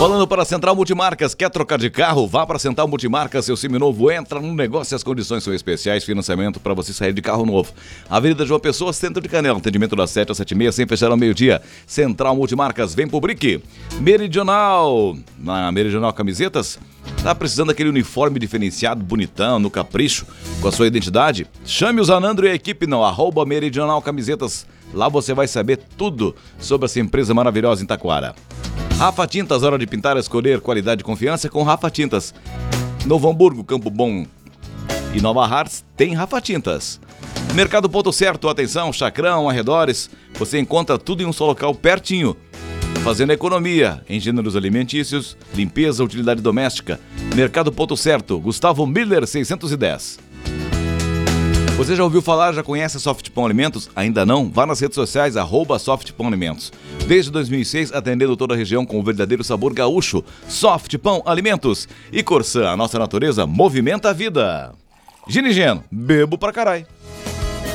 Falando para a Central Multimarcas, quer trocar de carro? Vá para a Central Multimarcas, seu seminovo entra no negócio e as condições são especiais, financiamento para você sair de carro novo. Avenida João Pessoa, centro de Canela, atendimento das 7 às 7h30, sem fechar ao meio-dia. Central Multimarcas, vem pro Brick. Meridional, na Meridional Camisetas, tá precisando daquele uniforme diferenciado, bonitão, no capricho, com a sua identidade? Chame o Zanandro e a equipe não, @Meridional Camisetas. Lá você vai saber tudo sobre essa empresa maravilhosa em Taquara. Rafa Tintas, hora de pintar, escolher qualidade e confiança com Rafa Tintas. Novo Hamburgo, Campo Bom e Nova Hartz tem Rafa Tintas. Mercado Ponto Certo, atenção, Chacrão, arredores, você encontra tudo em um só local pertinho. Fazendo economia em gêneros alimentícios, limpeza, utilidade doméstica. Mercado Ponto Certo, Gustavo Miller 610. Você já ouviu falar, já conhece a Softpão Alimentos? Ainda não? Vá nas redes sociais, @Softpão Alimentos. Desde 2006, atendendo toda a região com o verdadeiro sabor gaúcho. Softpão Alimentos. E Corsã, a nossa natureza movimenta a vida. Ginigeno, bebo pra carai.